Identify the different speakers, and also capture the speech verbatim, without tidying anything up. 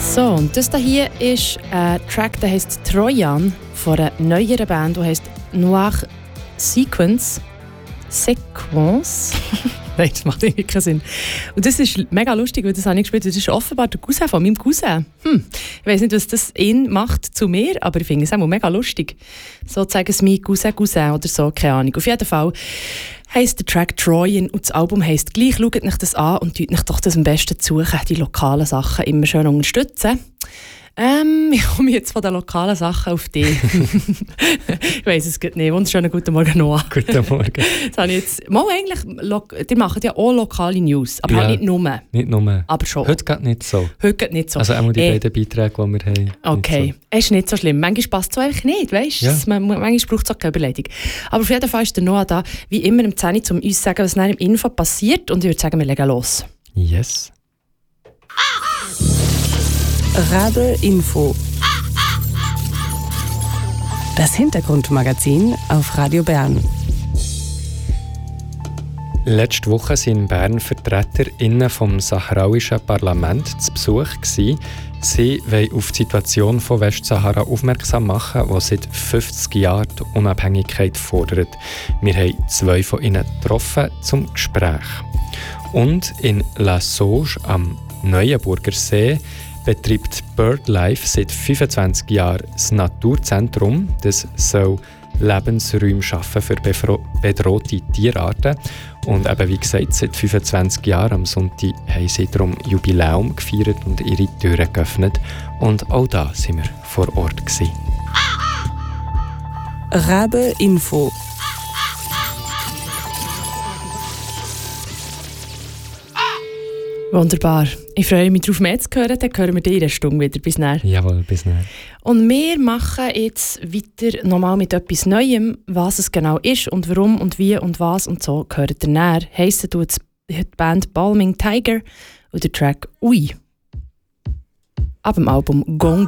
Speaker 1: So, und das hier ist ein Track, der heisst Trojan von einer neueren Band, die heisst Noir Sequence. Sequence. Nein, das macht irgendwie keinen Sinn. Und das ist mega lustig, weil das habe ich gespielt. Das ist offenbar der Cousin von meinem Cousin. Hm. Ich weiss nicht, was das ihn macht zu mir, aber ich finde es auch mega lustig. So sagen es mein Cousin, Cousin oder so, keine Ahnung. Auf jeden Fall heisst der Track Trojan und das Album heisst gleich. Schaut euch das an und tut euch doch das am besten zu suchen, die lokalen Sachen immer schön unterstützen. Ähm, ich komme jetzt von den lokalen Sachen auf dich. Ich weiss es gerade nicht. Wunderschönen guten Morgen, Noah.
Speaker 2: Guten Morgen.
Speaker 1: Das habe ich jetzt, mal eigentlich, lo- die machen ja auch lokale News, aber
Speaker 2: Ja,
Speaker 1: halt nicht nur.
Speaker 2: Nicht nur.
Speaker 1: Aber schon.
Speaker 2: Heute geht nicht so.
Speaker 1: Heute geht nicht so.
Speaker 2: Also auch die
Speaker 1: Eh,
Speaker 2: beiden Beiträge, die wir haben.
Speaker 1: Okay,
Speaker 2: Nicht
Speaker 1: es ist nicht so schlimm. Manchmal passt es so einfach nicht, weißt du?
Speaker 2: Ja.
Speaker 1: Man- Manchmal braucht es auch keine Überlegung. Aber auf jeden Fall ist der Noah da, wie immer im zehn Uhr, um uns zu sagen, was nach dem Info passiert. Und ich würde sagen, wir legen los.
Speaker 2: so. Yes.
Speaker 3: Rabe Info. Das Hintergrundmagazin auf Radio Bern.
Speaker 2: Letzte Woche waren in Bern VertreterInnen vom saharauischen Parlament zu Besuch gewesen. Sie wollen auf die Situation von Westsahara aufmerksam machen, die seit fünfzig Jahren die Unabhängigkeit fordert. Wir haben zwei von ihnen getroffen zum Gespräch. Und in La Sauge am Neuenburger See betreibt BirdLife seit fünfundzwanzig Jahren das Naturzentrum. Das soll Lebensräume schaffen für befro- bedrohte Tierarten. Und eben wie gesagt, seit fünfundzwanzig Jahren am Sonntag haben sie darum Jubiläum gefeiert und ihre Türen geöffnet. Und auch da sind wir vor Ort gewesen.
Speaker 3: Rabe Info.
Speaker 1: Wunderbar. Ich freue mich darauf, mehr zu hören. Dann hören wir dich in einer Stunde wieder. Bis dann.
Speaker 2: Jawohl, bis dann.
Speaker 1: Und wir machen jetzt weiter nochmal mit etwas Neuem. Was es genau ist und warum und wie und was und so, gehört ihr näher. Heissen tut die Band Balming Tiger und der Track Ui. Ab dem Album Gongo.